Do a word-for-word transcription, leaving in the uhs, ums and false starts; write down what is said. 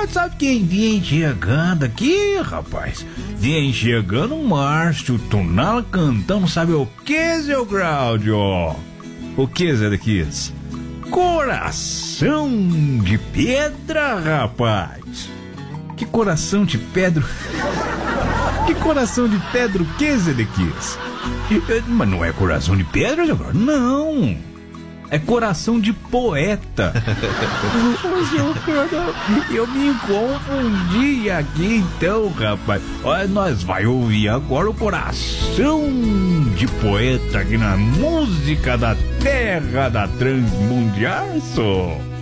Mas sabe quem vem chegando aqui, rapaz? Vem chegando o Márcio Tunal cantando, sabe o que, seu Cláudio? O que, Zé Dequias? Coração de pedra, rapaz. Que coração de pedra? Que coração de pedra o que, Zé Dequias? Mas não é coração de pedra, seu Cláudio? Não. É coração de poeta. Eu me confundi aqui então, rapaz. Olha, nós vai ouvir agora o coração de poeta aqui na música da terra da Transmundial.